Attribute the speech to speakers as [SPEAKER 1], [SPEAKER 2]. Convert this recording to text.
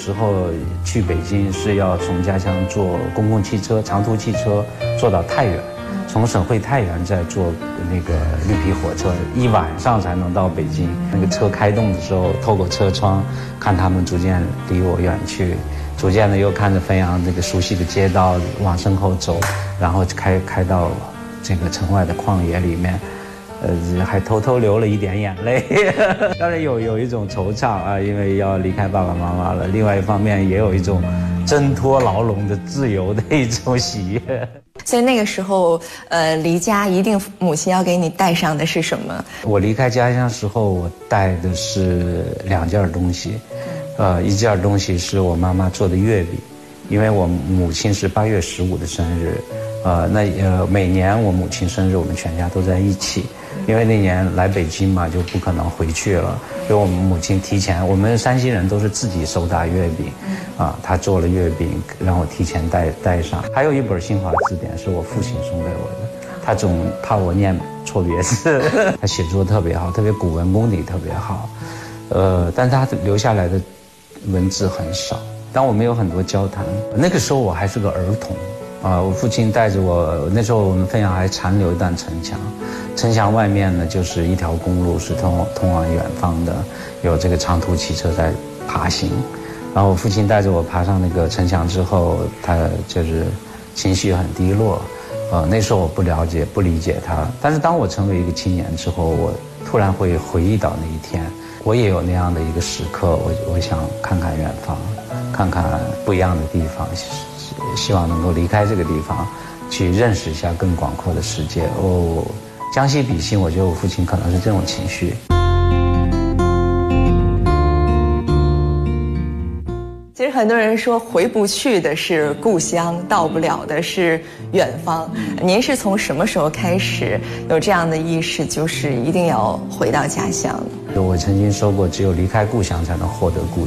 [SPEAKER 1] 时候去北京是要从家乡坐公共汽车、长途汽车坐到太原，从省会太原再坐那个绿皮火车，一晚上才能到北京。那个车开动的时候，透过车窗看他们逐渐离我远去，逐渐的又看着汾阳这个熟悉的街道往身后走，然后开到这个城外的旷野里面。还偷偷流了一点眼泪，当然有一种惆怅啊，因为要离开爸爸妈妈了。另外一方面，也有一种挣脱牢笼的自由的一种喜悦。
[SPEAKER 2] 所以那个时候，离家一定母亲要给你带上的是什么？
[SPEAKER 1] 我离开家乡时候，我带的是2件东西，一件东西是我妈妈做的月饼，因为我母亲是8月15的生日，每年我母亲生日，我们全家都在一起。因为那年来北京嘛，就不可能回去了，所以我们母亲提前，我们山西人都是自己手打月饼，她做了月饼让我提前带上。还有一本新华字典是我父亲送给我的，他总怕我念错别字，他写作特别好，特别古文功底特别好，但是他留下来的文字很少，但我们有很多交谈。那个时候我还是个儿童。我父亲带着我，那时候我们汾阳还残留一段城墙，城墙外面呢就是一条公路，是通往远方的，有这个长途汽车在爬行。然后我父亲带着我爬上那个城墙之后，他就是情绪很低落。那时候我不了解、不理解他，但是当我成为一个青年之后，我突然会回忆到那一天，我也有那样的一个时刻，我想看看远方，看看不一样的地方。希望能够离开这个地方，去认识一下更广阔的世界。将心比心，我觉得我父亲可能是这种情绪。
[SPEAKER 2] 其实很多人说回不去的是故乡，到不了的是远方。您是从什么时候开始有这样的意识，就是一定要回到家乡？
[SPEAKER 1] 我曾经说过，只有离开故乡才能获得故乡。